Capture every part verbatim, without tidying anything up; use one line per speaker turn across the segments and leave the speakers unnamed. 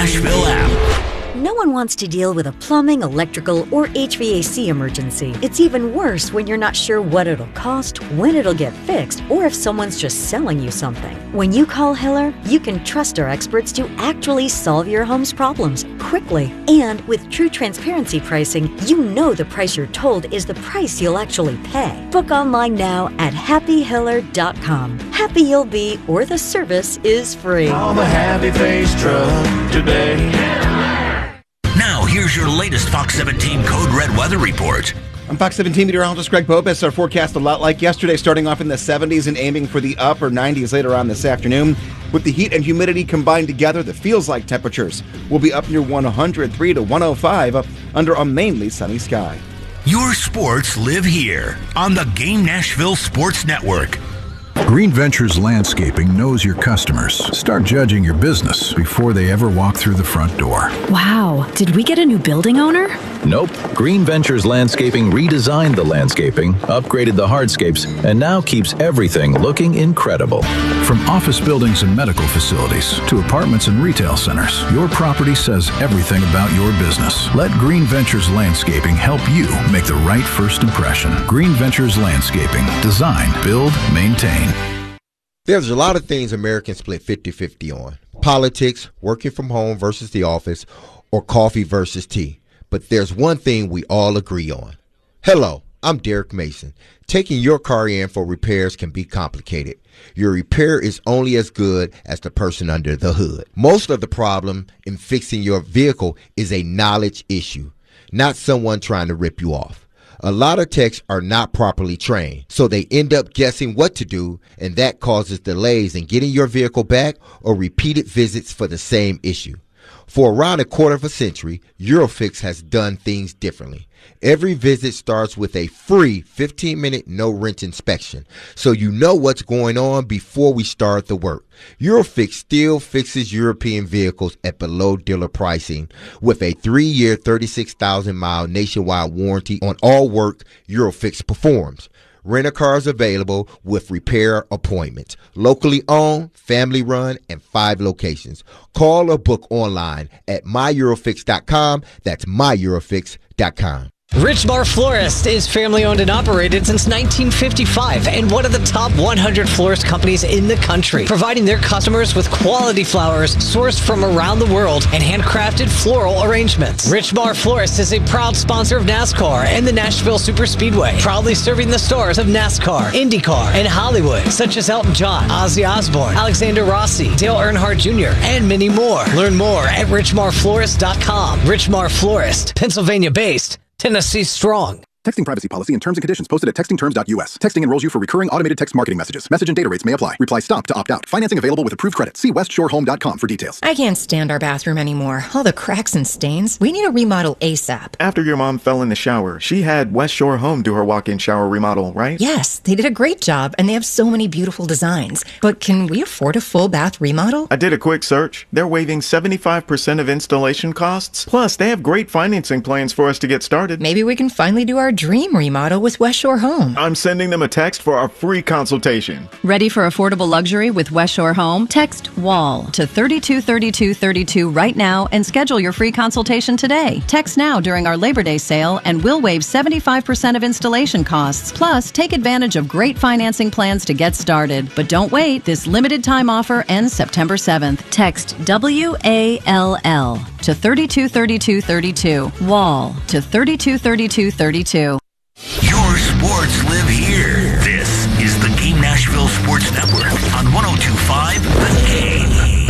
Nashville app.
No one wants to deal with a plumbing, electrical, or H V A C emergency. It's even worse when you're not sure what it'll cost, when it'll get fixed, or if someone's just selling you something. When you call Hiller, you can trust our experts to actually solve your home's problems quickly. And with true transparency pricing, you know the price you're told is the price you'll actually pay. Book online now at happy hiller dot com. Happy you'll be, or the service is free.
Call the Happy Face Truck today.
Now, here's your latest Fox seventeen Code Red weather report.
I'm Fox seventeen meteorologist Greg Popes. Our forecast a lot like yesterday, starting off in the seventies and aiming for the upper nineties later on this afternoon. With the heat and humidity combined together, the feels-like temperatures will be up near one hundred three to one oh five uh, under a mainly sunny sky.
Your sports live here on the Game Nashville Sports Network.
Green Ventures Landscaping knows your customers. Start judging your business before they ever walk through the front door.
Wow, did we get a new building owner?
Nope. Green Ventures Landscaping redesigned the landscaping, upgraded the hardscapes, and now keeps everything looking incredible.
From office buildings and medical facilities to apartments and retail centers, your property says everything about your business. Let Green Ventures Landscaping help you make the right first impression. Green Ventures Landscaping. Design, build, maintain.
There's a lot of things Americans split fifty-fifty on. Politics, working from home versus the office, or coffee versus tea. But there's one thing we all agree on. Hello, I'm Derek Mason. Taking your car in for repairs can be complicated. Your repair is only as good as the person under the hood. Most of the problem in fixing your vehicle is a knowledge issue, not someone trying to rip you off. A lot of techs are not properly trained, so they end up guessing what to do, and that causes delays in getting your vehicle back or repeated visits for the same issue. For around a quarter of a century, Eurofix has done things differently. Every visit starts with a free fifteen-minute no-rent inspection, so you know what's going on before we start the work. Eurofix still fixes European vehicles at below dealer pricing with a three-year, thirty-six thousand mile nationwide warranty on all work Eurofix performs. Rent-a-cars available with repair appointments. Locally owned, family run, and five locations. Call or book online at my eurofix dot com. That's my eurofix dot com.
Richmar Florist is family-owned and operated since nineteen fifty-five and one of the top one hundred florist companies in the country, providing their customers with quality flowers sourced from around the world and handcrafted floral arrangements. Richmar Florist is a proud sponsor of NASCAR and the Nashville Superspeedway, proudly serving the stars of NASCAR, IndyCar, and Hollywood, such as Elton John, Ozzy Osbourne, Alexander Rossi, Dale Earnhardt Junior, and many more. Learn more at richmar florist dot com. Richmar Florist, Pennsylvania-based, Tennessee strong.
Texting privacy policy and terms and conditions posted at texting terms dot U S. Texting enrolls you for recurring automated text marketing messages. Message and data rates may apply. Reply STOP to opt out. Financing available with approved credit. See west shore home dot com for details.
I can't stand our bathroom anymore. All the cracks and stains. We need a remodel ASAP.
After your mom fell in the shower, she had West Shore Home do her walk-in shower remodel, right?
Yes, they did a great job, and they have so many beautiful designs. But can we afford a full bath remodel?
I did a quick search. They're waiving seventy-five percent of installation costs. Plus, they have great financing plans for us to get started.
Maybe we can finally do our dream remodel with West Shore Home.
I'm sending them a text for our free consultation.
Ready for affordable luxury with West Shore Home? Text WALL to thirty-two thirty-two thirty-two right now and schedule your free consultation today. Text now during our Labor Day sale and we'll waive seventy-five percent of installation costs. Plus, take advantage of great financing plans to get started. But don't wait. This limited time offer ends September seventh. Text W A L L to thirty-two thirty-two thirty-two. WALL to thirty-two thirty-two thirty-two.
Your sports live here. This is the Game Nashville Sports Network on one oh two point five The Game.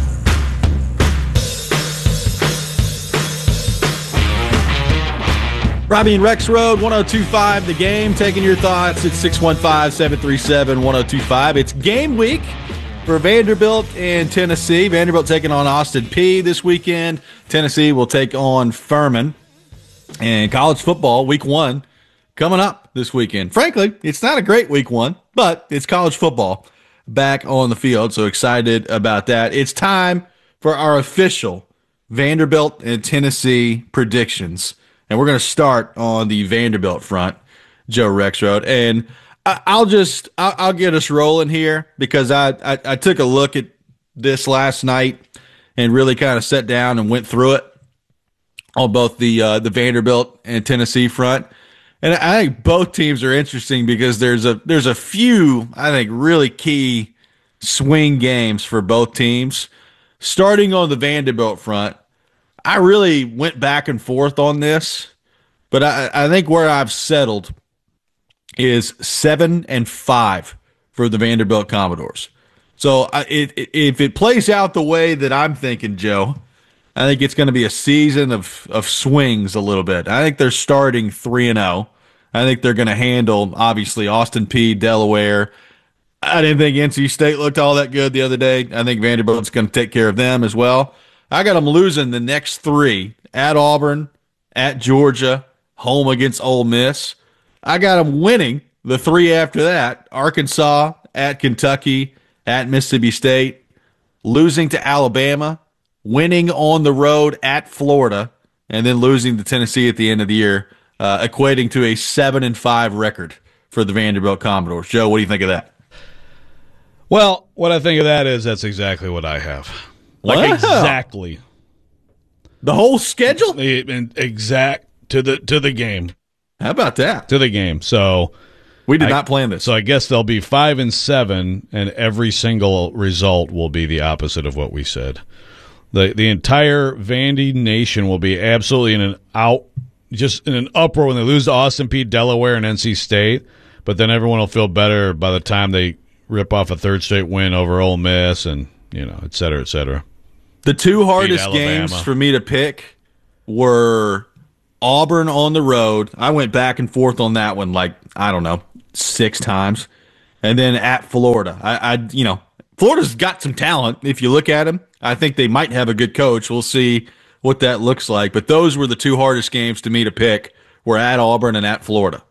Robbie and Rex Road, one oh two point five The Game. Taking your thoughts at six one five, seven three seven, one oh two five. It's game week for Vanderbilt and Tennessee. Vanderbilt taking on Austin Peay this weekend. Tennessee will take on Furman. And college football, week one, coming up this weekend. Frankly, it's not a great week one, but it's college football back on the field, so excited about that. It's time for our official Vanderbilt and Tennessee predictions, and we're going to start on the Vanderbilt front, Joe Rexrode. And I'll just I'll, I'll get us rolling here because I, I I took a look at this last night, and really kind of sat down and went through it on both the uh, the Vanderbilt and Tennessee front. And I think both teams are interesting because there's a there's a few, I think, really key swing games for both teams. Starting on the Vanderbilt front, I really went back and forth on this, but I, I think where I've settled is seven and five for the Vanderbilt Commodores. So I, it, it, if it plays out the way that I'm thinking, Joe, I think it's going to be a season of, of swings a little bit. I think they're starting three and oh. I think they're going to handle, obviously, Austin Peay, Delaware. I didn't think N C State looked all that good the other day. I think Vanderbilt's going to take care of them as well. I got them losing the next three at Auburn, at Georgia, home against Ole Miss. I got them winning the three after that, Arkansas, at Kentucky, at Mississippi State, losing to Alabama, winning on the road at Florida, and then losing to Tennessee at the end of the year, uh, equating to a seven and five record for the Vanderbilt Commodores. Joe, what do you think of that?
Well, what I think of that is that's exactly what I have. Like
Wow.
exactly
the whole schedule,
the, and exact to the to the game.
How about that?
To the game. So
we did
I,
not plan this.
So I guess they'll be five and seven, and every single result will be the opposite of what we said. the The entire Vandy Nation will be absolutely in an out, just in an uproar when they lose to Austin Peay, Delaware, and N C State. But then everyone will feel better by the time they rip off a third straight win over Ole Miss, and you know, et cetera, et cetera.
The two hardest games for me to pick were Auburn on the road. I went back and forth on that one, like, I don't know, six times. And then at Florida. I, I you know, Florida's got some talent. If you look at them, I think they might have a good coach. We'll see what that looks like. But those were the two hardest games to me to pick, were at Auburn and at Florida.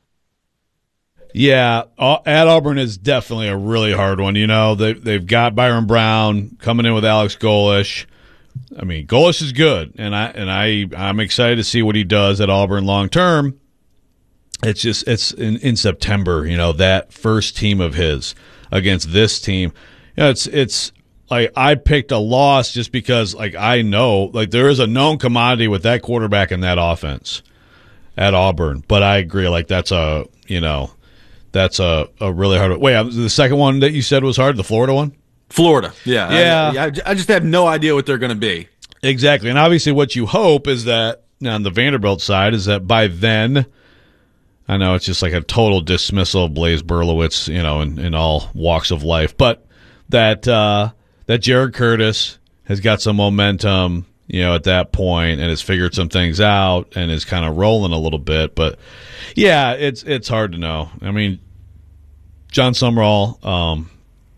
Yeah, at Auburn is definitely a really hard one. You know, they, they've got Byron Brown coming in with Alex Golesh. I mean, Golesh is good, and I and I I'm excited to see what he does at Auburn long term. It's just it's in, in September. You know, that first team of his against this team. You know, it's it's like I picked a loss just because like I know like there is a known commodity with that quarterback in that offense at Auburn. But I agree, like that's a you know. That's a, a really hard one. Wait, the second one that you said was hard, the Florida one?
Florida, yeah.
Yeah.
I, I just have no idea what they're going to be.
Exactly. And obviously what you hope is that, on the Vanderbilt side, is that by then, I know it's just like a total dismissal of Blaise Berlowitz, you know, in, in all walks of life, but that uh, that Jared Curtis has got some momentum, you know, at that point, and has figured some things out and is kind of rolling a little bit. But, yeah, it's it's hard to know. I mean, John Summerall, um,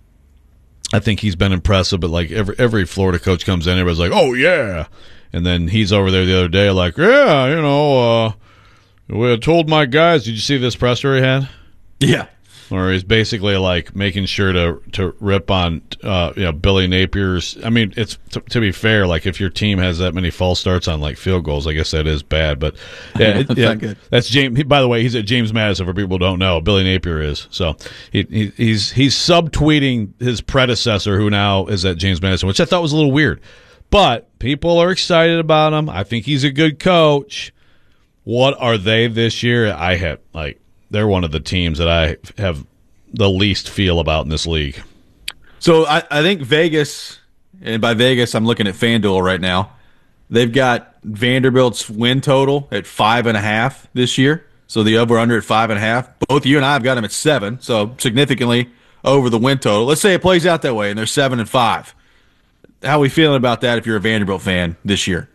I think he's been impressive, but like every every Florida coach comes in, everybody's like, oh, yeah. And then he's over there the other day like, yeah, you know, uh, we told my guys, did you see this presser he had?
Yeah.
Or he's basically like making sure to to rip on uh, you know Billy Napier's. I mean, it's t- to be fair, like if your team has that many false starts on like field goals, I guess that is bad. But yeah,
that's
yeah
not good.
That's James. He, by the way, he's at James Madison for people who don't know. Billy Napier is so he, he he's he's subtweeting his predecessor who now is at James Madison, which I thought was a little weird. But people are excited about him. I think he's a good coach. What are they this year? I have like. They're one of the teams that I have the least feel about in this league.
So I, I think Vegas, and by Vegas I'm looking at FanDuel right now, they've got Vanderbilt's win total at five and a half this year. So the over-under at five and a half. Both you and I have got them at seven, so significantly over the win total. Let's say it plays out that way, and they're seven and five. How are we feeling about that if you're a Vanderbilt fan this year?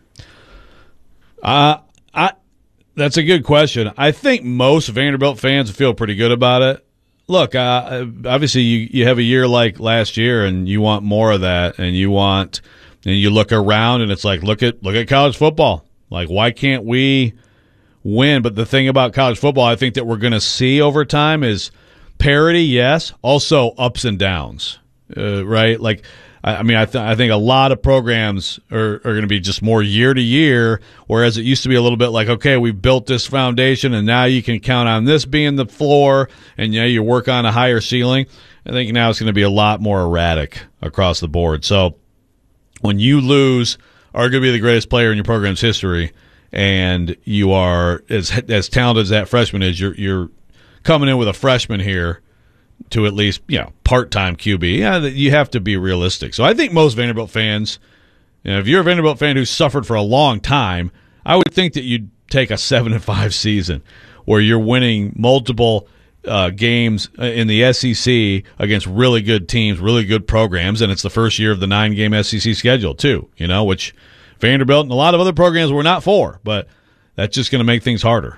Uh, I... That's a good question. I think most Vanderbilt fans feel pretty good about it. Look, uh, obviously you, you have a year like last year, and you want more of that, and you want, and you look around, and it's like, look at look at college football. Like, why can't we win? But the thing about college football, I think that we're going to see over time is parity, yes, also ups and downs, uh, right? Like. I mean, I, th- I think a lot of programs are, are going to be just more year to year, whereas it used to be a little bit like, okay, we've built this foundation, and now you can count on this being the floor, and you know, you work on a higher ceiling. I think now it's going to be a lot more erratic across the board. So when you lose arguably the greatest player in your program's history, and you are as as talented as that freshman is, you're you're coming in with a freshman here to at least, you know, part-time Q B. Yeah, you have to be realistic. So I think most Vanderbilt fans, you know, if you're a Vanderbilt fan who's suffered for a long time, I would think that you'd take a seven and five season where you're winning multiple uh, games in the S E C against really good teams, really good programs, and it's the first year of the nine-game S E C schedule too, you know, which Vanderbilt and a lot of other programs were not for, but that's just going to make things harder.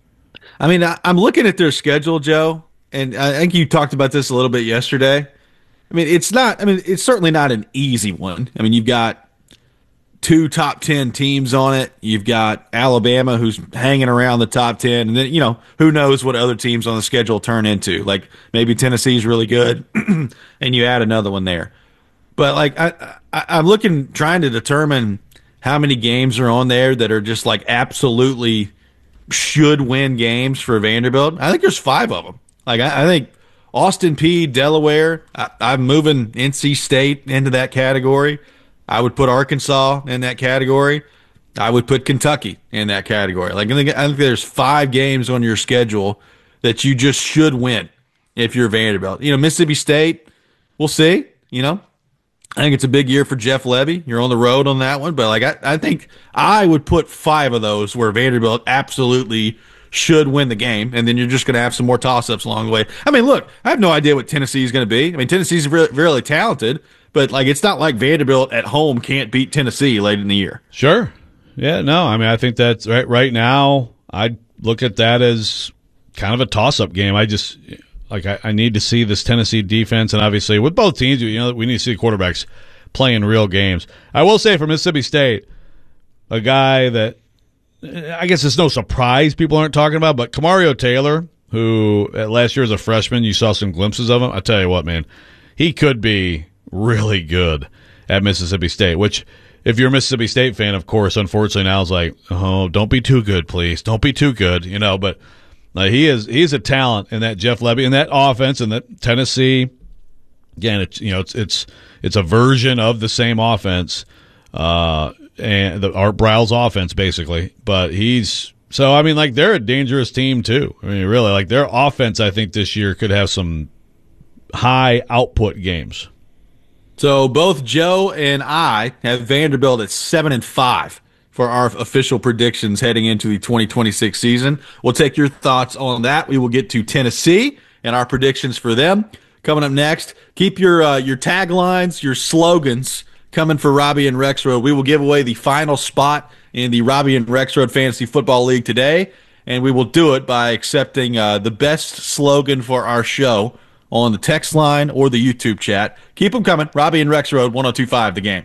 I mean, I, I'm looking at their schedule, Joe, and I think you talked about this a little bit yesterday. I mean, it's not, I mean, it's certainly not an easy one. I mean, you've got two top ten teams on it. You've got Alabama, who's hanging around the top ten. And then, you know, who knows what other teams on the schedule turn into. Like, maybe Tennessee's really good, and you add another one there. But, like, I, I, I'm looking, trying to determine how many games are on there that are just, like, absolutely should win games for Vanderbilt. I think there's five of them. Like, I, I think Austin Peay, Delaware, I, I'm moving N C State into that category. I would put Arkansas in that category. I would put Kentucky in that category. Like, I think, I think there's five games on your schedule that you just should win if you're Vanderbilt. You know, Mississippi State, we'll see. You know, I think it's a big year for Jeff Levy. You're on the road on that one. But, like, I, I think I would put five of those where Vanderbilt absolutely should win the game, and then you're just going to have some more toss-ups along the way. I mean, look, I have no idea what Tennessee is going to be. I mean, Tennessee's really, really talented. But, like, it's not like Vanderbilt at home can't beat Tennessee late in the year.
Sure. Yeah, no, I mean, I think that's right. Right now, I'd look at that as kind of a toss-up game. I just, like, I, I need to see this Tennessee defense, and obviously with both teams, you know, we need to see the quarterbacks playing real games. I will say for Mississippi State, a guy that I guess it's no surprise people aren't talking about, but Kamario Taylor, who last year as a freshman, you saw some glimpses of him. I tell you what, man, he could be really good at Mississippi State, which if you're a Mississippi State fan, of course, unfortunately now is like, oh, don't be too good, please. Don't be too good, you know, but uh, he is he's a talent in that Jeff Levy, in that offense, and that Tennessee, again, it's, you know, it's it's it's a version of the same offense, uh, and the Art Briles offense, basically, but he's, so, I mean, like, they're a dangerous team, too. I mean, really, like, their offense, I think, this year could have some high output games.
So both Joe and I have Vanderbilt at seven and five for our official predictions heading into the twenty twenty-six season. We'll take your thoughts on that. We will get to Tennessee and our predictions for them coming up next. Keep your uh, your taglines, your slogans coming for Robbie and Rexroad. We will give away the final spot in the Robbie and Rexroad Fantasy Football League today, and we will do it by accepting uh, the best slogan for our show on the text line or the YouTube chat. Keep them coming. Robbie and Rexroad, one oh two point five The Game.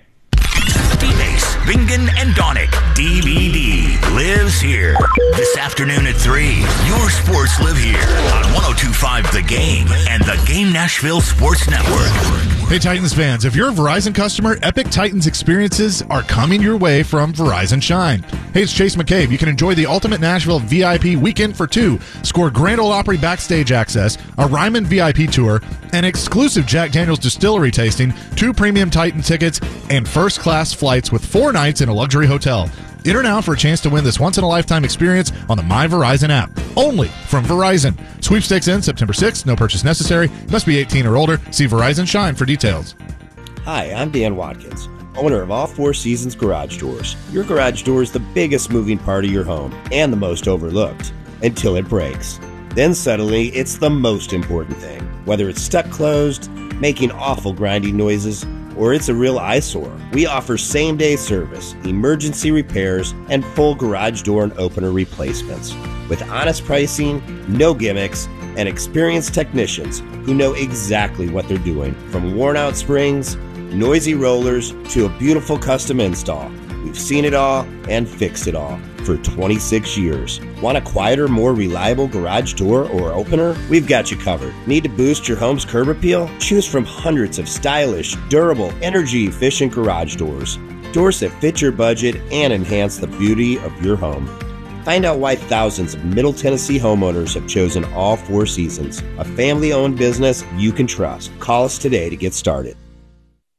D-Base, Bingen, and Donick, D B D, lives here. This afternoon at three, your sports live here on one oh two point five The Game and the Game Nashville Sports Network.
Hey, Titans fans, if you're a Verizon customer, Epic Titans experiences are coming your way from Verizon Shine. Hey, it's Chase McCabe. You can enjoy the Ultimate Nashville V I P Weekend for Two, score Grand Ole Opry backstage access, a Ryman V I P tour, an exclusive Jack Daniels distillery tasting, two premium Titan tickets, and first-class flights with four nights in a luxury hotel. Enter now for a chance to win this once-in-a-lifetime experience on the My Verizon app, only from Verizon. Sweepstakes ends September sixth. No purchase necessary. Must be eighteen or older. See Verizon Shine for details.
Hi, I'm Dan Watkins, owner of All Four Seasons Garage Doors. Your garage door is the biggest moving part of your home and the most overlooked until it breaks. Then suddenly, it's the most important thing. Whether it's stuck closed, making awful grinding noises, or it's a real eyesore, we offer same-day service, emergency repairs, and full garage door and opener replacements. With honest pricing, no gimmicks, and experienced technicians who know exactly what they're doing. From worn-out springs, noisy rollers, to a beautiful custom install. We've seen it all and fixed it all for twenty-six years. Want a quieter, more reliable garage door or opener? We've got you covered. Need to boost your home's curb appeal? Choose from hundreds of stylish, durable, energy-efficient garage doors. Doors that fit your budget and enhance the beauty of your home. Find out why thousands of Middle Tennessee homeowners have chosen All Four Seasons, a family-owned business you can trust. Call us today to get started.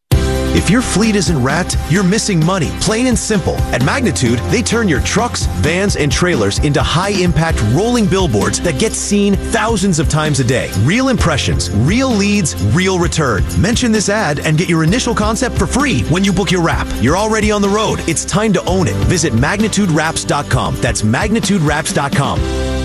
If your fleet isn't wrapped, you're missing money, plain and simple. At Magnitude, they turn your trucks, vans, and trailers into high-impact rolling billboards that get seen thousands of times a day. Real impressions, real leads, real return. Mention this ad and get your initial concept for free when you book your wrap. You're already on the road. It's time to own it. Visit magnitude wraps dot com. That's magnitude wraps dot com.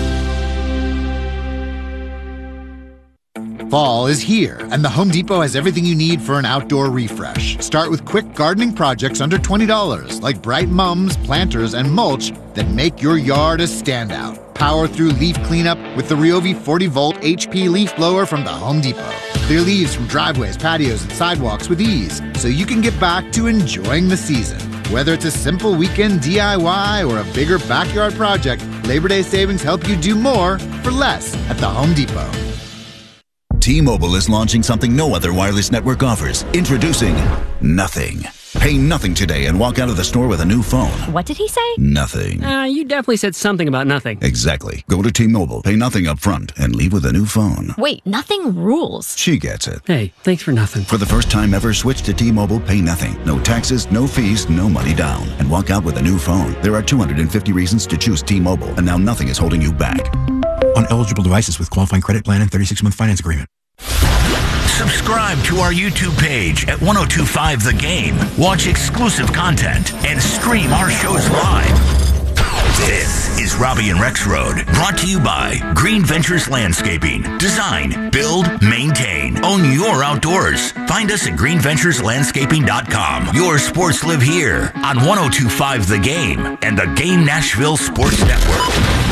Fall is here, and the Home Depot has everything you need for an outdoor refresh. Start with quick gardening projects under twenty dollars, like bright mums, planters, and mulch that make your yard a standout. Power through leaf cleanup with the Ryobi forty volt H P leaf blower from the Home Depot. Clear leaves from driveways, patios, and sidewalks with ease, so you can get back to enjoying the season. Whether it's a simple weekend D I Y or a bigger backyard project, Labor Day savings help you do more for less at the Home Depot.
T-Mobile is launching something no other wireless network offers. Introducing Nothing. Pay nothing today and walk out of the store with a new phone.
What did he say?
Nothing.
Uh, you definitely said something about nothing.
Exactly. Go to T-Mobile, pay nothing up front, and leave with a new phone.
Wait, nothing rules.
She gets it.
Hey, thanks for nothing.
For the first time ever, switch to T-Mobile, pay nothing. No taxes, no fees, no money down. And walk out with a new phone. There are two hundred fifty reasons to choose T-Mobile, and now nothing is holding you back.
On eligible devices with qualifying credit plan and thirty-six month finance agreement.
Subscribe to our YouTube page at ten twenty-five The Game. Watch exclusive content and stream our shows live. This is Robbie and Rex Road, brought to you by Green Ventures Landscaping. Design, build, maintain. Own your outdoors. Find us at green ventures landscaping dot com. Your sports live here on ten twenty-five The Game and the Game Nashville Sports Network.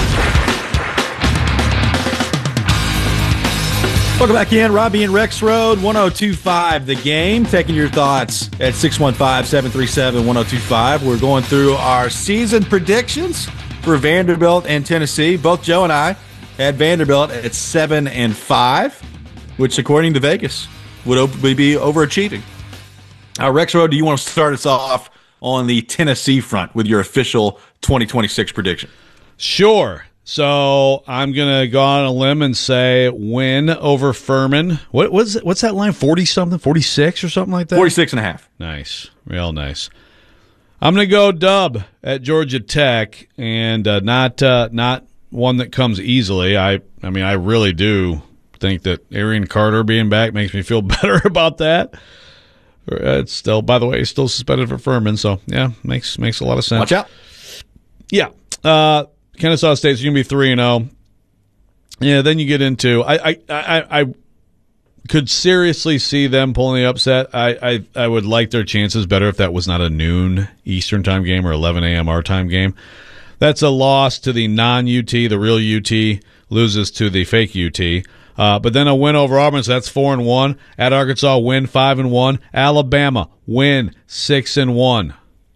Welcome back in. Robbie and Rex Road, ten twenty-five The Game. Taking your thoughts at six one five, seven three seven, ten twenty-five. We're going through our season predictions for Vanderbilt and Tennessee. Both Joe and I had Vanderbilt at seven and five, which according to Vegas would be overachieving. Uh, Rex Road, do you want to start us off on the Tennessee front with your official twenty twenty-six prediction?
Sure. So I'm gonna go on a limb and say win over Furman. What what's what's that line? Forty something, forty six or something like that.
Forty six and a half.
Nice, real nice. I'm gonna go dub at Georgia Tech, and uh, not uh, not one that comes easily. I I mean I really do think that Arian Carter being back makes me feel better about that. It's still, by the way, he's still suspended for Furman, so yeah, makes makes a lot of sense.
Watch out.
Yeah. Uh, Kennesaw State's going to be three and oh. Yeah, then you get into I, I I I could seriously see them pulling the upset. I, I I would like their chances better if that was not a noon Eastern time game or eleven a.m. our time game. That's a loss to the non-U T. The real U T loses to the fake U T. Uh, but then a win over Auburn, so that's four and one. At Arkansas, win five and one. Alabama, win six and one.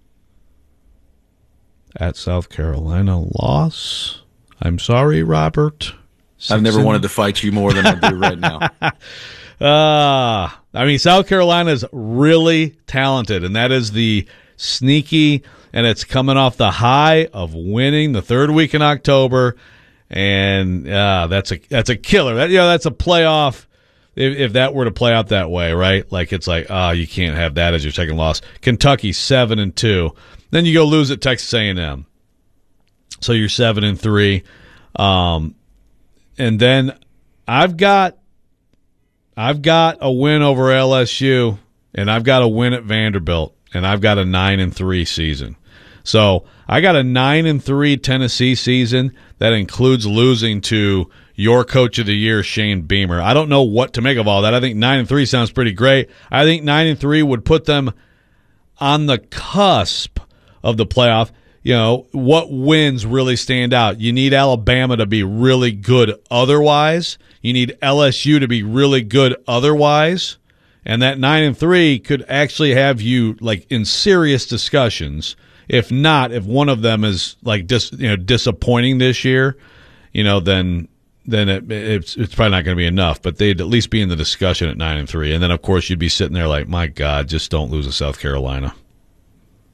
At South Carolina, loss. I'm sorry, Robert.
Six I've never and... wanted to fight you more than I do right now.
uh, I mean, South Carolina is really talented, and that is the sneaky, and it's coming off the high of winning the third week in October, and uh, that's a that's a killer. That, you know, that's a playoff. If, if that were to play out that way, right? Like it's like, ah, oh, you can't have that as your second loss. Kentucky seven and two. Then you go lose at Texas A and M. So you're seven and three. Um, and then I've got I've got a win over L S U, and I've got a win at Vanderbilt, and I've got a nine and three season. So I got a nine and three Tennessee season that includes losing to your coach of the year, Shane Beamer. I don't know what to make of all that. I think nine and three sounds pretty great. I think nine and three would put them on the cusp of the playoff. You know, what wins really stand out? You need Alabama to be really good otherwise. You need L S U to be really good otherwise. And that nine and three could actually have you like in serious discussions. If not, if one of them is like dis, you know disappointing this year, you know, then then it, it's it's probably not going to be enough. But they'd at least be in the discussion at nine and three. And then of course you'd be sitting there like, my God, just don't lose to South Carolina.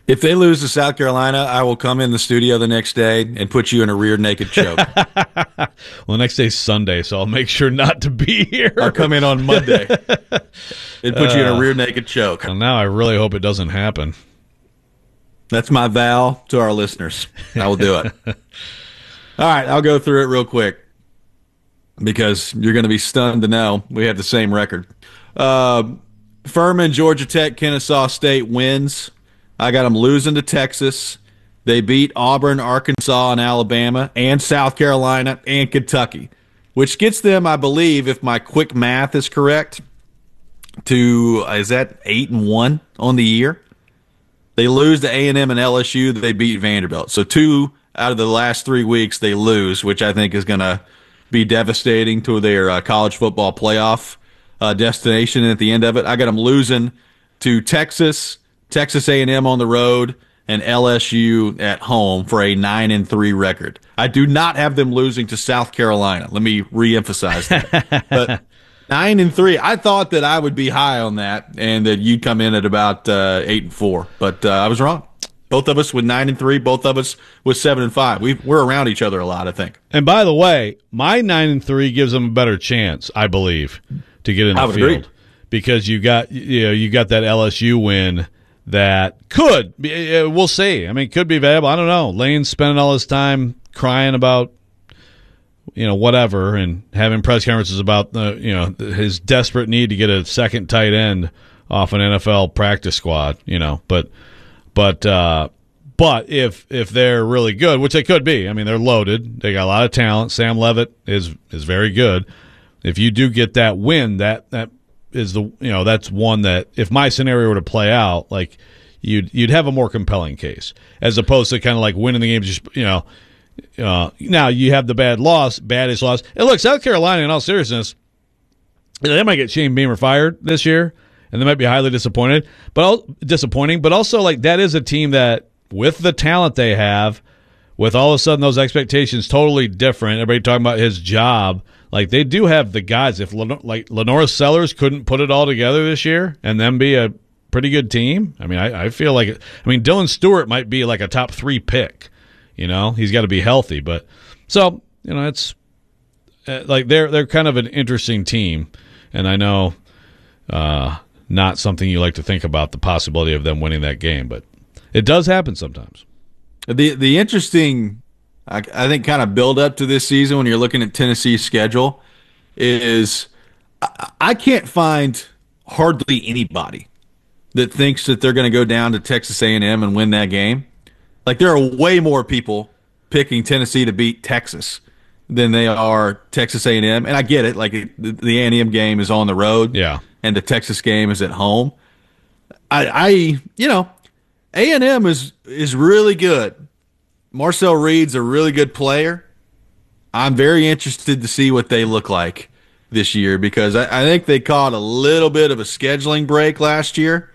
If they lose to South Carolina, I will come in the studio the next day and put you in a rear naked choke.
Well, the next day's Sunday, so I'll make sure not to be here.
I'll come in on Monday and put uh, you in a rear naked choke.
Well, now I really hope it doesn't happen.
That's my vow to our listeners. I will do it. All right, I'll go through it real quick because you're going to be stunned to know we have the same record. Uh, Furman, Georgia Tech, Kennesaw State wins. I got them losing to Texas. They beat Auburn, Arkansas, and Alabama, and South Carolina, and Kentucky, which gets them, I believe, if my quick math is correct, to, is that eight and one on the year? They lose to A and M and L S U. They beat Vanderbilt. So two out of the last three weeks they lose, which I think is going to be devastating to their uh, college football playoff uh, destination at the end of it. I got them losing to Texas, Texas A and M on the road, and L S U at home for a nine and three record. I do not have them losing to South Carolina. Let me reemphasize that. But nine and three. I thought that I would be high on that, and that you'd come in at about uh, eight and four. But uh, I was wrong. Both of us with nine and three. Both of us with seven and five. We we're around each other a lot, I think.
And by the way, my nine and three gives them a better chance, I believe, to get in the
I would
field
agree.
because you got you know you got that L S U win that could be. We'll see. I mean, could be valuable. I don't know. Lane's spending all his time crying about, you know, whatever, and having press conferences about the, you know, his desperate need to get a second tight end off an N F L practice squad, you know, but, but, uh, but if, if they're really good, which they could be, I mean, they're loaded. They got a lot of talent. Sam Levitt is, is very good. If you do get that win, that, that is the, you know, that's one that if my scenario were to play out, like you'd, you'd have a more compelling case as opposed to kind of like winning the game, just, you know, Uh, now you have the bad loss, baddest loss. And look, South Carolina, in all seriousness, they might get Shane Beamer fired this year, and they might be highly disappointed. But disappointing, but also like that is a team that, with the talent they have, with all of a sudden those expectations totally different. Everybody talking about his job, like they do have the guys. If Len- like Lenora Sellers couldn't put it all together this year and then be a pretty good team, I mean, I, I feel like it, I mean Dylan Stewart might be like a top three pick. You know, he's got to be healthy, but so you know, it's uh, like they're they're kind of an interesting team, and I know uh, not something you like to think about the possibility of them winning that game, but it does happen sometimes.
The the interesting, I, I think, kind of build up to this season when you're looking at Tennessee's schedule is I, I can't find hardly anybody that thinks that they're going to go down to Texas A and M and win that game. Like, there are way more people picking Tennessee to beat Texas than they are Texas A and M. And I get it. Like, it, the A and M game is on the road.
Yeah.
And the Texas game is at home. I, I you know, A and M is, is really good. Marcel Reed's a really good player. I'm very interested to see what they look like this year because I, I think they caught a little bit of a scheduling break last year.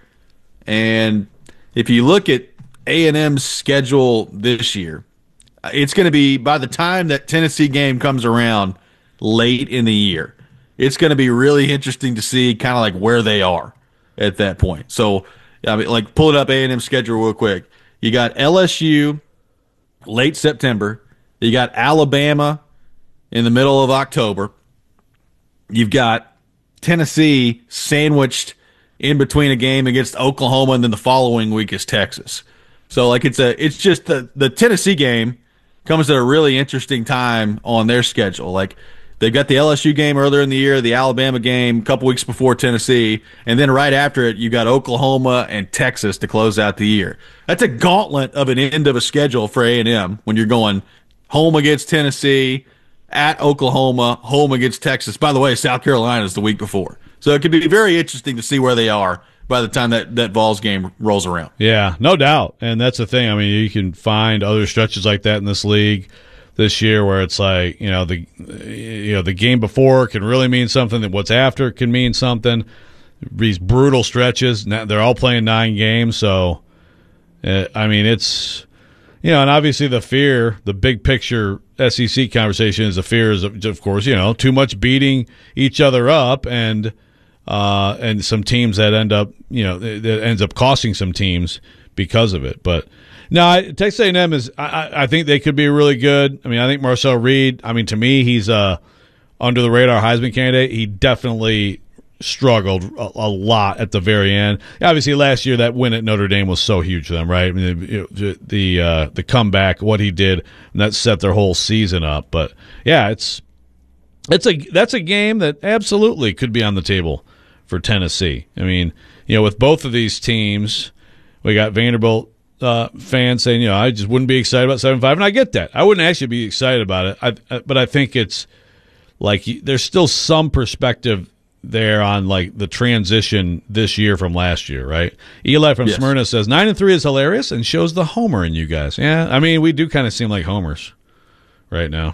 And if you look at A and M's schedule this year, it's going to be, by the time that Tennessee game comes around late in the year, it's going to be really interesting to see kind of like where they are at that point. So, I mean, like, pull it up A and M schedule real quick. You got L S U late September. You got Alabama in the middle of October. You've got Tennessee sandwiched in between a game against Oklahoma, and then the following week is Texas. So, like, it's a, it's just the, the Tennessee game comes at a really interesting time on their schedule. Like, they've got the L S U game earlier in the year, the Alabama game a couple weeks before Tennessee, and then right after it, you got Oklahoma and Texas to close out the year. That's a gauntlet of an end of a schedule for A and M when you're going home against Tennessee, at Oklahoma, home against Texas. By the way, South Carolina is the week before. So it could be very interesting to see where they are by the time that, that Vols game rolls around.
Yeah, no doubt. And that's the thing. I mean, you can find other stretches like that in this league this year where it's like, you know, the you know the game before can really mean something, that what's after can mean something. These brutal stretches, they're all playing nine games. So, uh, I mean, it's, you know, and obviously the fear, the big picture S E C conversation is the fear is, of, of course, you know, too much beating each other up and – Uh, and some teams that end up, you know, that ends up costing some teams because of it. But no, I, Texas A and M is. I, I think they could be really good. I mean, I think Marcel Reed. I mean, to me, he's a under the radar Heisman candidate. He definitely struggled a, a lot at the very end. Obviously, last year that win at Notre Dame was so huge for them, right? I mean, the the, uh, the comeback, what he did, and that set their whole season up. But yeah, it's it's a that's a game that absolutely could be on the table for Tennessee. I mean, you know, with both of these teams, we got Vanderbilt uh, fans saying, you know, I just wouldn't be excited about seven five, and I get that. I wouldn't actually be excited about it, I, I, but I think it's like there's still some perspective there on like the transition this year from last year, right? Eli from yes. Smyrna says nine and three is hilarious and shows the homer in you guys. Yeah, I mean, we do kind of seem like homers right now.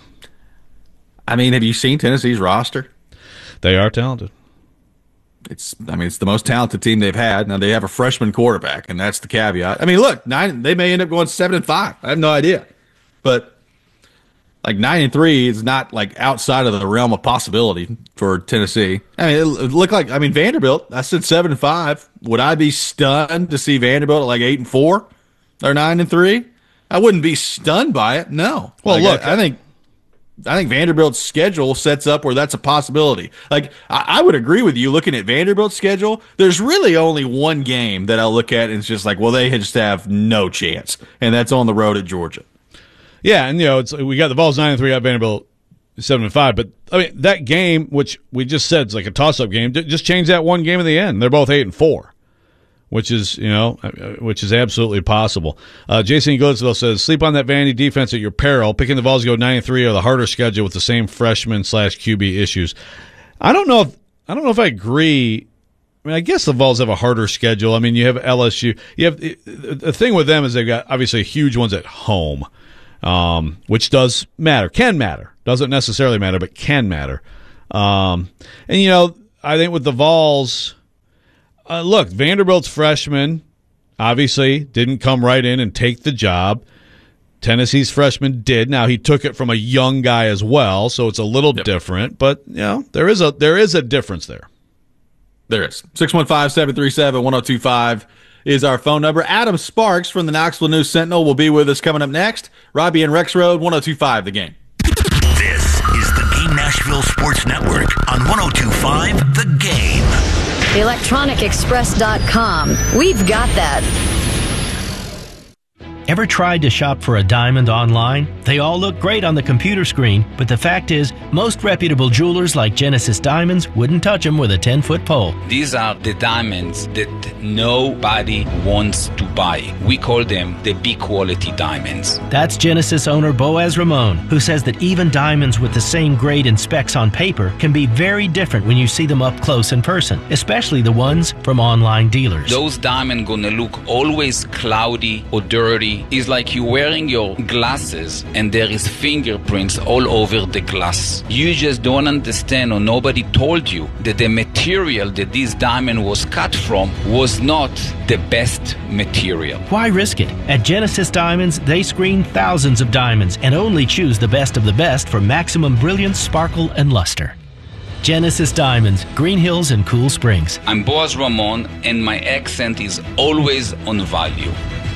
I mean, have you seen Tennessee's roster?
They are talented.
It's, I mean, it's the most talented team they've had. Now they have a freshman quarterback, and that's the caveat. I mean, look, nine. They may end up going seven and five. I have no idea, but like nine and three is not like outside of the realm of possibility for Tennessee. I mean, it, it looked like, I mean, Vanderbilt, I said seven and five. Would I be stunned to see Vanderbilt at like eight and four or nine and three? I wouldn't be stunned by it. No. Well, like, look, I, I think, I think Vanderbilt's schedule sets up where that's a possibility. Like, I, I would agree with you looking at Vanderbilt's schedule. There's really only one game that I'll look at and it's just like, well, they just have no chance. And that's on the road at Georgia.
Yeah, and you know, it's we got the Vols nine and three, got Vanderbilt seven and five. But I mean, that game, which we just said is like a toss-up game, just change that one game in the end. They're both eight and four, which is you know, which is absolutely possible. Uh, Jason Goodsville says, sleep on that Vandy defense at your peril. Picking the Vols to go nine and three or the harder schedule with the same freshman slash Q B issues. I don't know if I don't know if I agree. I mean, I guess the Vols have a harder schedule. I mean, you have L S U. You have the thing with them is they've got obviously huge ones at home. Um, which does matter, can matter. Doesn't necessarily matter, but can matter. Um, and, you know, I think with the Vols, uh, look, Vanderbilt's freshman obviously didn't come right in and take the job. Tennessee's freshman did. Now, he took it from a young guy as well, so it's a little yep. different. But, you know, there is a there is a difference there.
There is. six one five, seven three seven, one oh two five. Is our phone number. Adam Sparks from the Knoxville News Sentinel will be with us coming up next. Robbie and Rex Road, one oh two five, The Game.
This is the Game Nashville Sports Network on one oh two five, The Game.
electronic express dot com. We've got that.
Ever tried to shop for a diamond online? They all look great on the computer screen, but the fact is, most reputable jewelers like Genesis Diamonds wouldn't touch them with a ten-foot pole.
These are the diamonds that nobody wants to buy. We call them the B-quality diamonds.
That's Genesis owner Boaz Ramon, who says that even diamonds with the same grade and specs on paper can be very different when you see them up close in person, especially the ones from online dealers.
Those diamonds gonna look always cloudy or dirty. It's like you're wearing your glasses and there is fingerprints all over the glass. You just don't understand, or nobody told you that the material that this diamond was cut from was not the best material.
Why risk it? At Genesis Diamonds, they screen thousands of diamonds and only choose the best of the best for maximum brilliance, sparkle, and luster. Genesis Diamonds, Green Hills and Cool Springs.
I'm Boaz Ramon, and my accent is always on value.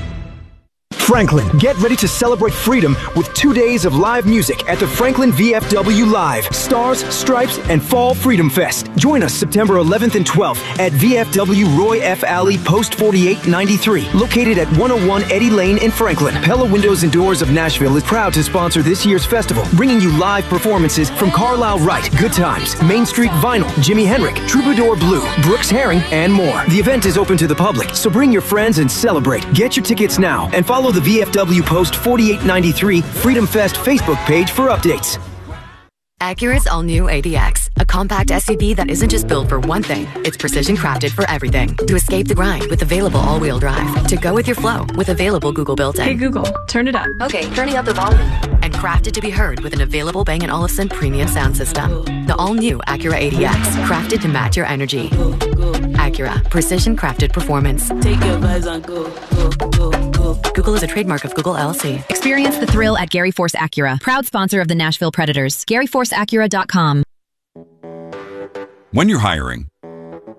Franklin, get ready to celebrate freedom with two days of live music at the Franklin V F W Live, Stars, Stripes, and Fall Freedom Fest. Join us September eleventh and twelfth at V F W Roy F. Alley, Post forty-eight ninety-three, located at one oh one Eddie Lane in Franklin. Pella Windows and Doors of Nashville is proud to sponsor this year's festival, bringing you live performances from Carlisle Wright, Good Times, Main Street Vinyl, Jimi Hendrix, Troubadour Blue, Brooks Herring, and more. The event is open to the public, so bring your friends and celebrate. Get your tickets now and follow the V F W Post forty-eight ninety-three Freedom Fest Facebook page for updates.
Acura's all-new A D X, a compact S U V that isn't just built for one thing, it's precision crafted for everything. To escape the grind with available all-wheel drive. To go with your flow with available Google built-in.
Hey Google, turn it up.
Okay, turning up the volume. And crafted to be heard with an available Bang and Olufsen premium sound system. The all-new Acura A D X, crafted to match your energy. Acura, precision crafted performance.
Take your vibes on go, go, go, go.
Google is a trademark of Google L L C.
Experience the thrill at Gary Force Acura, proud sponsor of the Nashville Predators. Gary Force Acura dot com.
When you're hiring,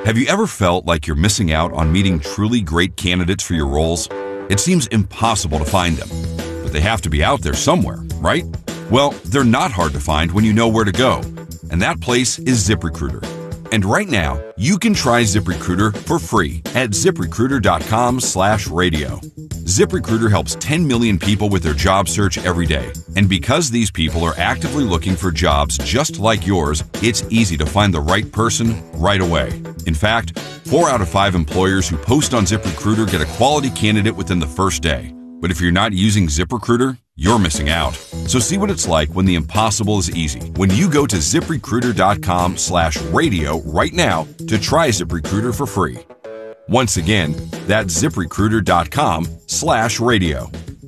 Have you ever felt like you're missing out on meeting truly great candidates for your roles? It seems impossible to find them, but they have to be out there somewhere, right? Well, they're not hard to find when you know where to go, and that place is ZipRecruiter. And right now, you can try ZipRecruiter for free at ZipRecruiter.com slash radio. ZipRecruiter helps ten million people with their job search every day. And because these people are actively looking for jobs just like yours, it's easy to find the right person right away. In fact, four out of five employers who post on ZipRecruiter get a quality candidate within the first day. But if you're not using ZipRecruiter, you're missing out. So see what it's like when the impossible is easy. When you go to ZipRecruiter.com slash radio right now to try ZipRecruiter for free. Once again, that's ZipRecruiter.com slash radio.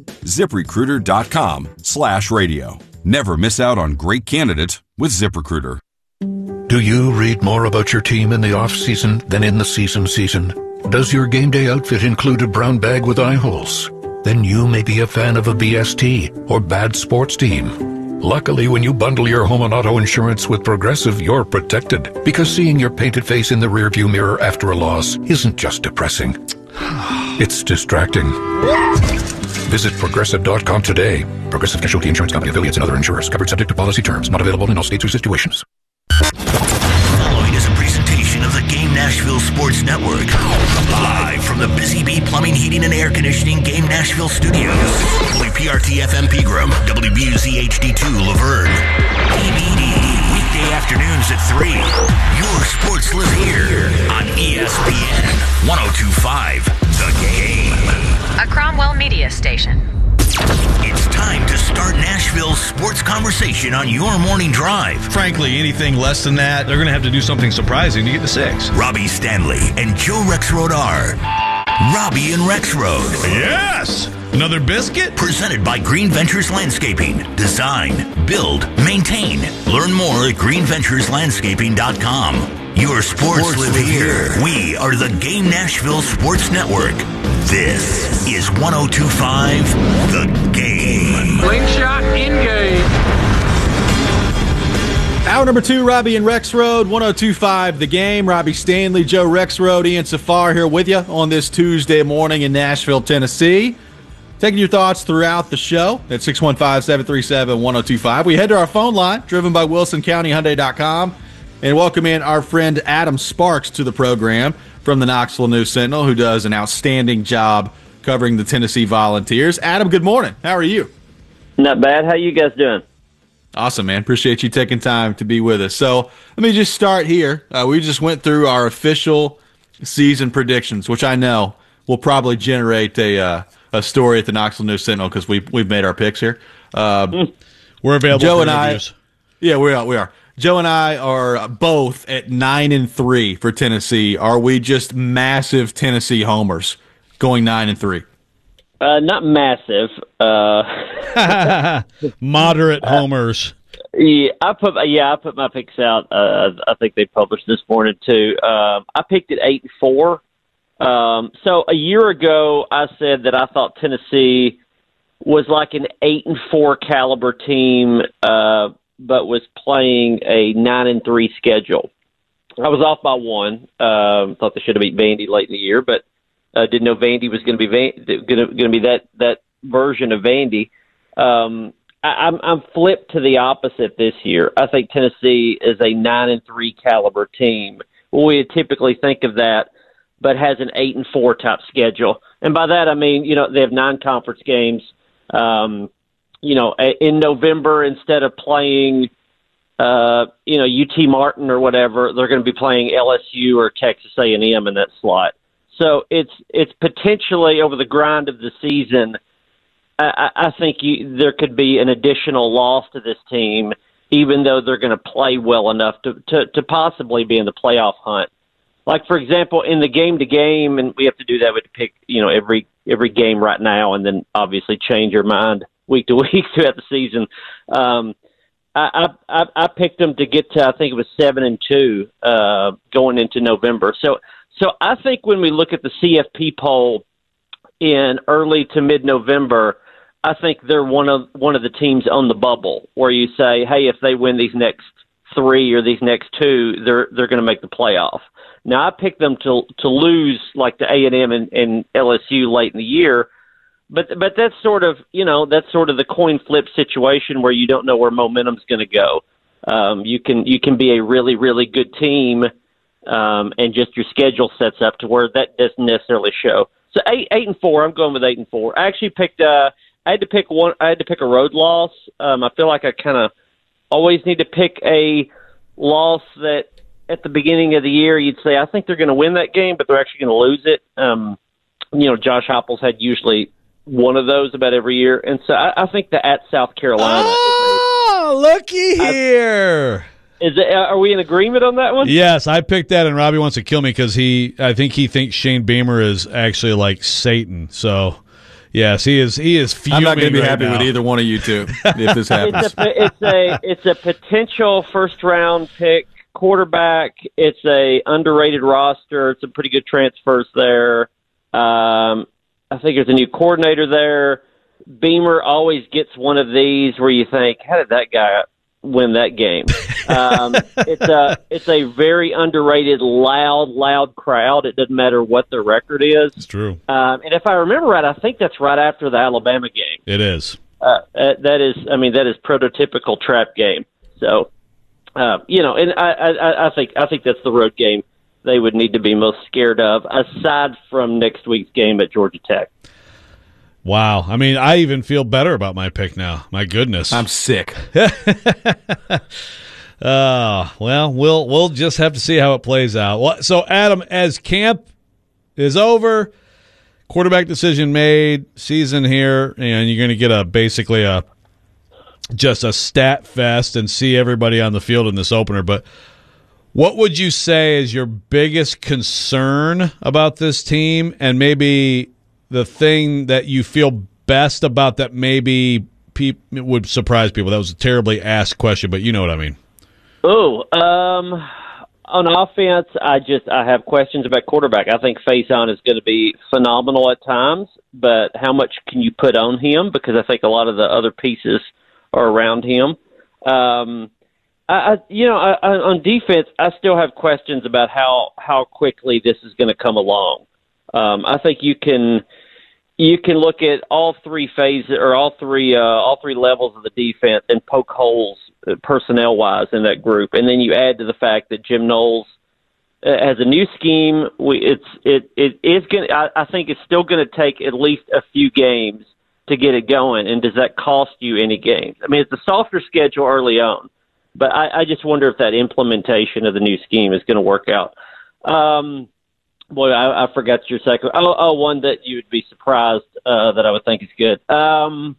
ZipRecruiter.com slash radio. Never miss out on great candidates with ZipRecruiter.
Do you read more about your team in the off-season than in the season season? Does your game day outfit include a brown bag with eye holes? Then you may be a fan of a B S T or bad sports team. Luckily, when you bundle your home and auto insurance with Progressive, you're protected, because seeing your painted face in the rearview mirror after a loss isn't just depressing. It's distracting. Visit Progressive dot com today. Progressive Casualty Insurance Company, affiliates, and other insurers. Covered subject to policy terms. Not available in all states or situations.
Following is a presentation of the Game Nashville Sports Network. Live from the Busy Bee Plumbing, Heating, and Air Conditioning Game Nashville Studios. W P R T F M Pegram, W B U Z H D two Laverne. D V D, weekday afternoons at three. Your sports live here on E S P N one oh two point five The Game.
A Cromwell Media Station.
It's time to start Nashville's sports conversation on your morning drive.
Frankly, anything less than that, they're going to have to do something surprising to get to six.
Robbie Stanley and Joe Rexrode are Robbie and Rexrode.
Yes! Another biscuit?
Presented by Green Ventures Landscaping. Design, build, maintain. Learn more at green ventures landscaping dot com. Your sports, sports live, live here. here. We are the Game Nashville Sports Network. This is one oh two point five The Game.
Slingshot in-game.
Hour number two, Robbie and Rexrode, one oh two point five The Game. Robbie Stanley, Joe Rexrode, Ian Safar here with you on this Tuesday morning in Nashville, Tennessee. Taking your thoughts throughout the show at six one five, seven three seven, one oh two five. We head to our phone line, driven by Wilson County Hyundai dot com, and welcome in our friend Adam Sparks to the program from the Knoxville News Sentinel, who does an outstanding job covering the Tennessee Volunteers. Adam, good morning. How are you?
Not bad. How you guys doing?
Awesome, man. Appreciate you taking time to be with us. So let me just start here. Uh, we just went through our official season predictions, which I know will probably generate a uh, a story at the Knoxville News Sentinel because we we've made our picks here. Uh, mm.
We're available.
Joe
for
and
interviews.
I, yeah, we are. We are. Joe and I are both at nine and three for Tennessee. Are we just massive Tennessee homers going nine and three?
Uh, not massive. Uh,
Moderate homers.
Uh, yeah, I put yeah I put my picks out. Uh, I think they published this morning too. Uh, I picked it eight and four. Um, so a year ago, I said that I thought Tennessee was like an eight and four caliber team. Uh, but was playing a nine and three schedule. I was off by one. Um, thought they should have beat Vandy late in the year, but uh, didn't know Vandy was going to be Van- going to be that that version of Vandy. Um, I, I'm I'm flipped to the opposite this year. I think Tennessee is a nine and three caliber team. We typically think of that, but has an eight and four type schedule. And by that I mean, you know, they have nine conference games. Um, You know, in November, instead of playing, uh, you know, U T Martin or whatever, they're going to be playing L S U or Texas A and M in that slot. So it's it's potentially over the grind of the season. I, I think you, there could be an additional loss to this team, even though they're going to play well enough to, to to possibly be in the playoff hunt. Like for example, in the game to game, and we have to do that. We have to pick, you know, every every game right now, and then obviously change your mind week to week throughout the season. Um, I, I I picked them to get to, I think it was seven and two uh, going into November. So so I think when we look at the C F P poll in early to mid November, I think they're one of one of the teams on the bubble where you say, hey, if they win these next three or these next two, they're they're going to make the playoff. Now I picked them to to lose like to A and M and, and L S U late in the year, but but that's sort of you know that's sort of the coin flip situation where you don't know where momentum's going to go. Um, you can you can be a really really good team, um, and just your schedule sets up to where that doesn't necessarily show. So eight eight and four, I'm going with eight and four. I actually picked. Uh, I had to pick one. I had to pick a road loss. Um, I feel like I kind of always need to pick a loss that at the beginning of the year you'd say I think they're going to win that game, but they're actually going to lose it. Um, you know, Josh Heupel's had usually one of those about every year, and so I, I think the at South Carolina.
Oh, looky here.
I, Is it, are we in agreement on that one?
Yes, I picked that, and Robbie wants to kill me because he, I think he thinks Shane Beamer is actually like Satan. So, yes, he is. He is fuming.
I'm not going to be
right
happy
now.
with either one of you two if this happens.
It's a, it's a it's a potential first round pick quarterback. It's a underrated roster. It's a pretty good transfers there. Um, I think there's a new coordinator there. Beamer always gets one of these where you think, how did that guy win that game? Um, it's a it's a very underrated, loud, loud crowd. It doesn't matter what the record is.
It's true.
Um, and if I remember right, I think that's right after the Alabama game.
It is.
Uh, uh, that is, I mean, that is prototypical trap game. So, uh, you know, and I, I, I think I think that's the road game they would need to be most scared of, aside from next week's game at Georgia Tech.
Wow. I mean, I even feel better about my pick now. My goodness.
I'm sick.
uh, well, we'll we'll just have to see how it plays out. So, Adam, as camp is over, quarterback decision made, season here, and you're going to get a basically a just a stat fest and see everybody on the field in this opener. But what would you say is your biggest concern about this team, and maybe the thing that you feel best about that maybe pe- would surprise people? That was a terribly asked question, but you know what I mean.
Oh, um, on offense, I just I have questions about quarterback. I think Faison is going to be phenomenal at times, but how much can you put on him? Because I think a lot of the other pieces are around him. Um, I, I, you know, I, I, on defense, I still have questions about how how quickly this is going to come along. Um, I think you can you can look at all three phases or all three uh, all three levels of the defense and poke holes uh, personnel wise in that group, and then you add to the fact that Jim Knowles uh, has a new scheme. We, it's it it is going. I, I think it's still going to take at least a few games to get it going. And does that cost you any games? I mean, it's a softer schedule early on, but I, I just wonder if that implementation of the new scheme is going to work out. Um, Boy, I, I forgot your second. Oh, oh, one that you would be surprised uh, that I would think is good. Um,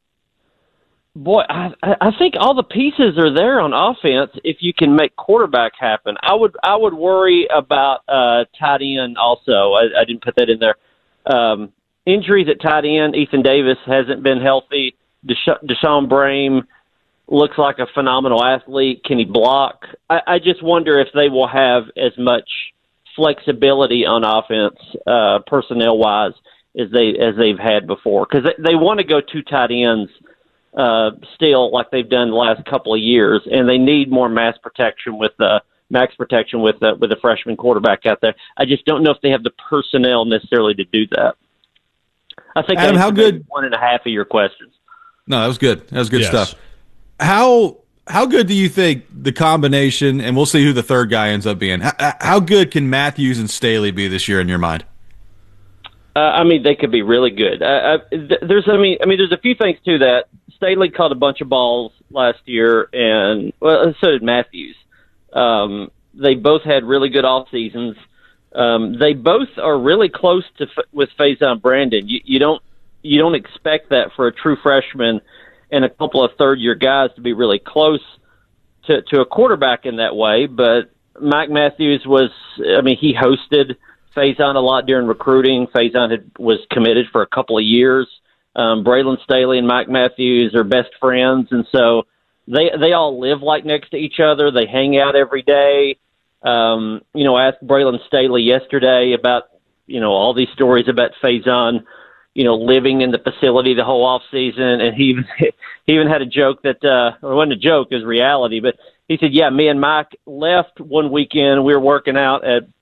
boy, I, I think all the pieces are there on offense. If you can make quarterback happen, I would. I would worry about uh, tight end also. I, I didn't put that in there. Um, injuries at tight end. Ethan Davis hasn't been healthy. Desha- Deshaun Brame looks like a phenomenal athlete. Can he block? I, I just wonder if they will have as much flexibility on offense, uh, personnel-wise, as they as they've had before, because they, they want to go two tight ends uh, still, like they've done the last couple of years, and they need more mass protection with the uh, max protection with the, with a freshman quarterback out there. I just don't know if they have the personnel necessarily to do that. I think
Adam, how good?
One and a half of your questions.
No, that was good. That was good
Yes.
stuff. How how good do you think the combination, and we'll see who the third guy ends up being, how, how good can Matthews and Staley be this year in your mind?
Uh, I mean, they could be really good. Uh, th- there's, I mean, I mean, there's a few things to that. Staley caught a bunch of balls last year, and well, so did Matthews. Um, they both had really good off seasons. Um, they both are really close to f- with Faison Brandon. You, you don't you don't expect that for a true freshman and a couple of third year guys to be really close to, to a quarterback in that way. But Mike Matthews was, I mean, he hosted Faison a lot during recruiting. Faison had, was committed for a couple of years. Um, Braylon Staley and Mike Matthews are best friends, and so they they all live like next to each other. They hang out every day. Um, you know, I asked Braylon Staley yesterday about, you know, all these stories about Faison, you know, living in the facility the whole off season, and he even he even had a joke that, uh, or it wasn't a joke, it was reality, but he said, yeah, me and Mike left one weekend. We were working out at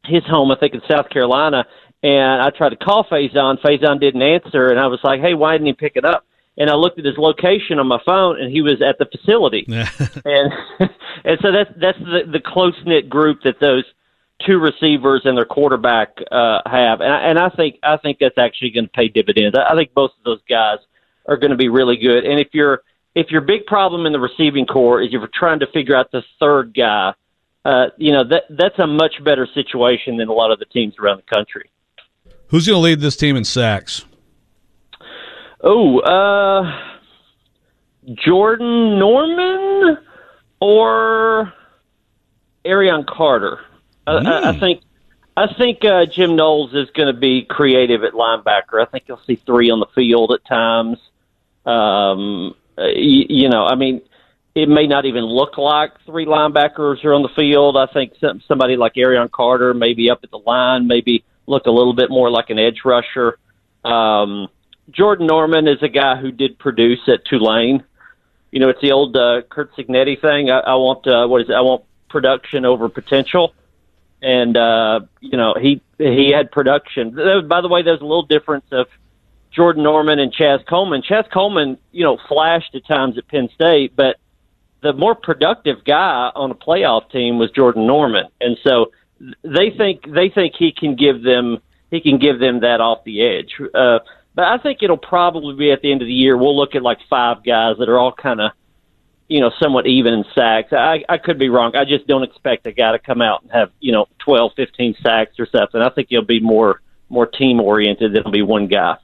his home, I think, in South Carolina. And I tried to call Faison. Faison didn't answer, and I was like, hey, why didn't he pick it up? And I looked at his location on my phone, and he was at the facility. and and so that's that's the, the close-knit group that those two receivers and their quarterback uh, have. And I, and I think I think that's actually going to pay dividends. I, I think both of those guys are going to be really good. And if you're if your big problem in the receiving core is you're trying to figure out the third guy, uh, you know that that's a much better situation than a lot of the teams around the country.
Who's going to lead this team in sacks?
Oh, uh, Jordan Norman or Arion Carter. Mm. I, I think I think uh, Jim Knowles is going to be creative at linebacker. I think you'll see three on the field at times. Um, you, you know, I mean, it may not even look like three linebackers are on the field. I think some, somebody like Arion Carter maybe up at the line, maybe look a little bit more like an edge rusher. Um, Jordan Norman is a guy who did produce at Tulane. You know, it's the old uh, Kurt Cignetti thing. I, I want uh, what is it? I want production over potential, and uh, you know he he had production. By the way, there's a little difference of Jordan Norman and Chaz Coleman. Chaz Coleman, you know, flashed at times at Penn State, but the more productive guy on a playoff team was Jordan Norman, and so they think they think he can give them he can give them that off the edge. Uh, But I think it'll probably be at the end of the year. We'll look at like five guys that are all kind of, you know, somewhat even in sacks. I, I could be wrong. I just don't expect a guy to come out and have, you know, twelve, fifteen sacks or something. I think he'll be more more team-oriented than it'll be one guy.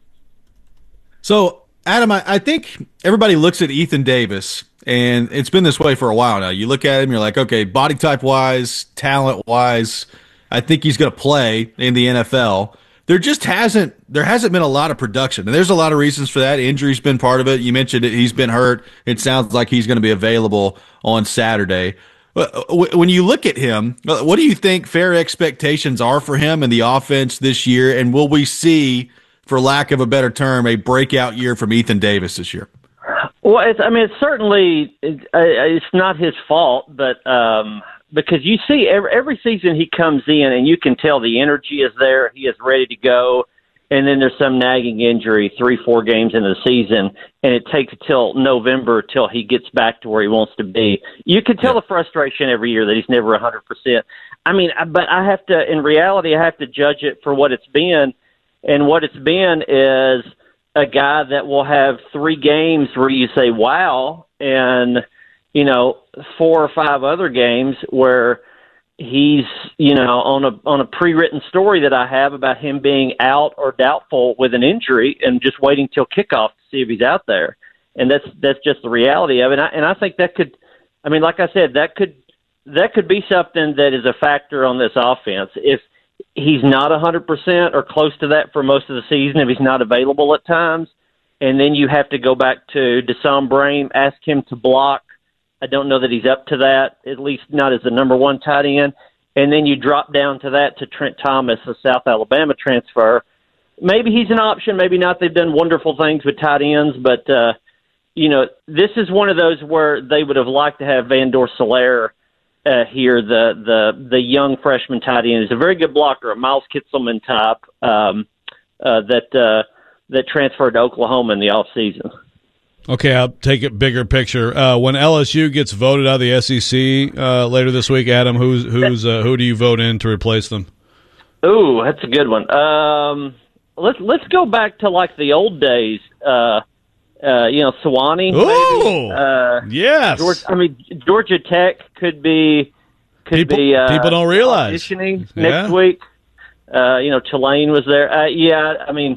So, Adam, I, I think everybody looks at Ethan Davis, and it's been this way for a while now. You look at him, you're like, okay, body type-wise, talent-wise, I think he's going to play in the N F L. There just hasn't there hasn't been a lot of production, and there's a lot of reasons for that. Injury's been part of it. You mentioned it; he's been hurt. It sounds like he's going to be available on Saturday. When you look at him, what do you think fair expectations are for him in the offense this year? And will we see, for lack of a better term, a breakout year from Ethan Davis this year?
Well, it's, I mean, it's certainly it's not his fault, but. Um, Because you see every, every season he comes in and you can tell the energy is there. He is ready to go. And then there's some nagging injury three, four games into the season, and it takes till November till he gets back to where he wants to be. You can tell yeah. the frustration every year that he's never one hundred percent. I mean, but I have to, in reality, I have to judge it for what it's been. And what it's been is a guy that will have three games where you say, wow, and – you know, four or five other games where he's, you know, on a on a pre-written story that I have about him being out or doubtful with an injury and just waiting till kickoff to see if he's out there. And that's that's just the reality of it. And I, and I think that could, I mean, like I said, that could that could be something that is a factor on this offense. If he's not one hundred percent or close to that for most of the season, if he's not available at times, and then you have to go back to Deshaun Brame, ask him to block. I don't know that he's up to that, at least not as the number one tight end. And then you drop down to that to Trent Thomas, a South Alabama transfer. Maybe he's an option, maybe not. They've done wonderful things with tight ends, but, uh, you know, this is one of those where they would have liked to have Van Dorselaer uh, here, the, the the young freshman tight end. He's a very good blocker, a Miles Kitzelman type um, uh, that, uh, that transferred to Oklahoma in the offseason.
Okay, I'll take it bigger picture. Uh, when L S U gets voted out of the S E C uh, later this week, Adam, who's who's uh, who do you vote in to replace them?
Ooh, that's a good one. Um, let's let's go back to like the old days. Uh, uh, you know, Sewanee.
Ooh, uh, yes.
Georgia, I mean, Georgia Tech could be could
people,
be uh,
people don't realize
auditioning
yeah.
next week. Uh, you know, Tulane was there. Uh, yeah, I mean.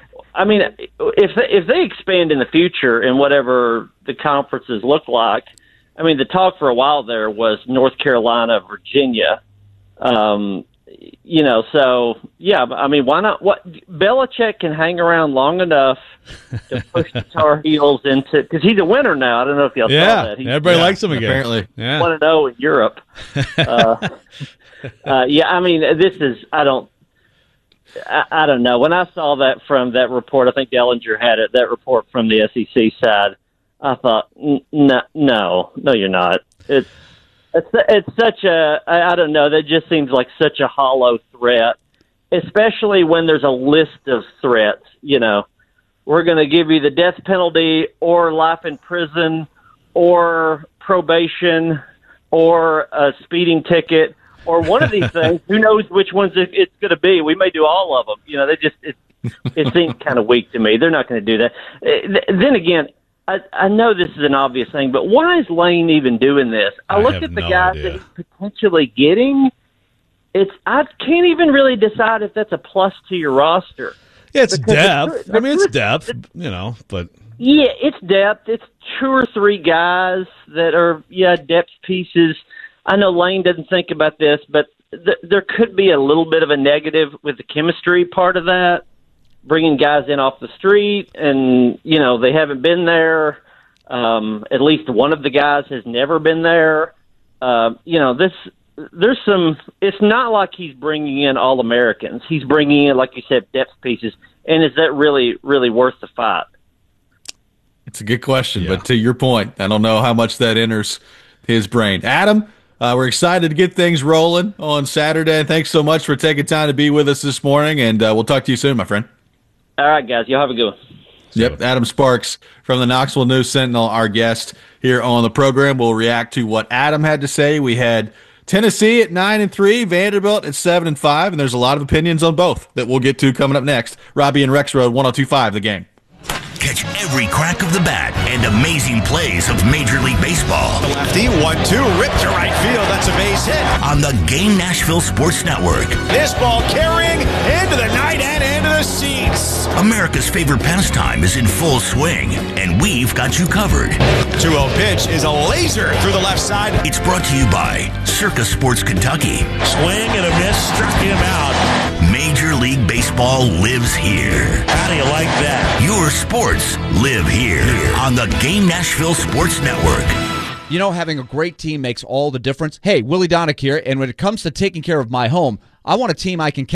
I mean, if they, if they expand in the future in whatever the conferences look like, I mean, the talk for a while there was North Carolina, Virginia. Um, you know, so, yeah, I mean, why not? What Belichick can hang around long enough to push the Tar Heels into – because he's a winner now. I don't know if y'all
yeah,
saw that. He's,
everybody
yeah,
likes him again.
Apparently.
Yeah.
one and oh in Europe. uh, uh, yeah, I mean, this is – I don't – I, I don't know. When I saw that from that report, I think Dellinger had it, that report from the S E C side, I thought, no, no, no, you're not. It's, It's, it's such a, I I don't know, that just seems like such a hollow threat, especially when there's a list of threats. You know, we're going to give you the death penalty or life in prison or probation or a speeding ticket or one of these things. Who knows which ones it, it's going to be? We may do all of them. You know, they just, it, it seems kind of weak to me. They're not going to do that. Then again, I, I know this is an obvious thing, but why is Lane even doing this? I, I looked at the no guys idea. that he's potentially getting. It's I can't even really decide if that's a plus to your roster.
Yeah, it's
because
depth.
The, the,
I mean, it's depth, you know, but.
Yeah, it's depth. It's two or three guys that are, yeah, depth pieces. I know Lane doesn't think about this, but th- there could be a little bit of a negative with the chemistry part of that. Bringing guys in off the street, and you know they haven't been there. Um, at least one of the guys has never been there. Uh, you know, this there's some. It's not like he's bringing in all Americans. He's bringing in, like you said, depth pieces. And is that really, really worth the fight?
It's a good question, yeah. But to your point, I don't know how much that enters his brain. Adam, uh, we're excited to get things rolling on Saturday. Thanks so much for taking time to be with us this morning, and uh, we'll talk to you soon, my friend.
All right, guys. Y'all have a good one.
Yep, Adam Sparks from the Knoxville News Sentinel, our guest here on the program. We'll react to what Adam had to say. We had Tennessee at nine and three, Vanderbilt at seven and five, and there's a lot of opinions on both that we'll get to coming up next. Robbie and Rex Road, one oh two point five, The Game.
Catch every crack of the bat and amazing plays of Major League Baseball.
The lefty, one two, ripped to right field. That's a base hit.
On the Game Nashville Sports Network.
This ball carrying into the night and into the seats.
America's favorite pastime is in full swing, and we've got you covered.
two oh pitch is a laser through the left side.
It's brought to you by Circa Sports Kentucky.
Swing and a miss, struck him out.
Major League Baseball lives here.
How do you like that?
Your sports live here on the Game Nashville Sports Network.
You know, having a great team makes all the difference. Hey, Willie Donick here, and when it comes to taking care of my home, I want a team I can